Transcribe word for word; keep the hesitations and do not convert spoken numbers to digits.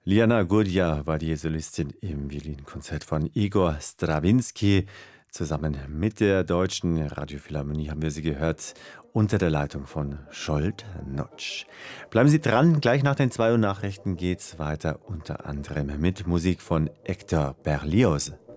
Liana Gudia war die Solistin im Violinkonzert von Igor Strawinski. Zusammen mit der Deutschen Radiophilharmonie haben wir sie gehört, unter der Leitung von Scholt Notsch. Bleiben Sie dran, gleich nach den zwei Uhr Nachrichten geht's weiter, unter anderem mit Musik von Hector Berlioz.